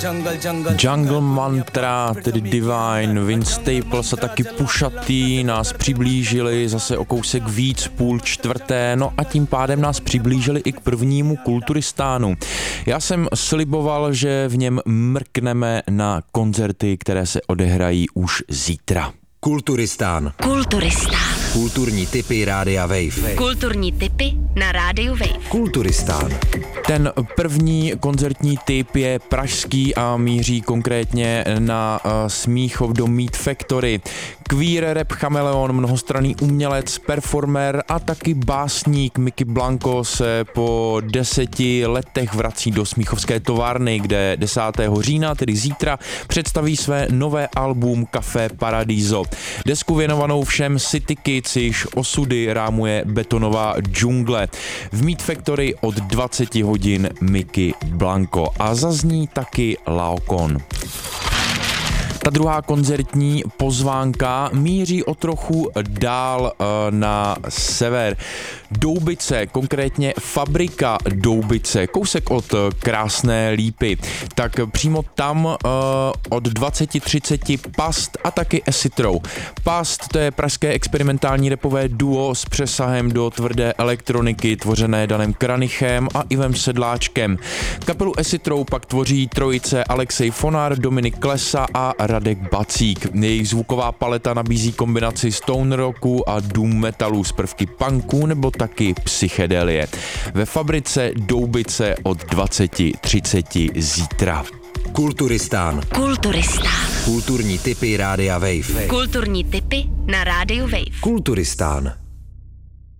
Jungle Mantra, tedy Divine, Vince Staples a taky Pusha T nás přiblížili zase o kousek víc, 3:30, no a tím pádem nás přiblížili i k prvnímu Kulturistánu. Já jsem sliboval, že v něm mrkneme na koncerty, které se odehrají už zítra. Kulturistán. Kulturní tipy Rádia Wave. Kulturní tipy na Rádiu Wave. Kulturistán. Ten první koncertní tip je pražský a míří konkrétně na Smíchov do Meat Factory. Queer rap chameleon, mnohostranný umělec, performer a taky básník Mickey Blanco se po 10 letech vrací do smíchovské továrny, kde 10. října, tedy zítra, představí své nové album Café Paradiso. Desku věnovanou všem city kids, již osudy rámuje betonová džungle. V Meat Factory od 20 hodin Mickey Blanco a zazní taky Laokon. Ta druhá koncertní pozvánka míří o trochu dál na sever. Doubice, konkrétně Fabrika Doubice, kousek od Krásné Lípy. Tak přímo tam od 20:30 Past a taky Acid Row. Past, to je pražské experimentální rapové duo s přesahem do tvrdé elektroniky, tvořené Danem Kranichem a Ivem Sedláčkem. Kapelu Acid Row pak tvoří trojice Alexej Fonar, Dominik Klesa a Radek Bacík. Jejich zvuková paleta nabízí kombinaci stone rocku a doom metalu s prvky punku nebo taky psychedelie. Ve Fabrice Doubice od 20:30 zítra. Kulturistán. Kulturní tipy Rádia Wave. Kulturní tipy na Rádiu Wave. Kulturistán.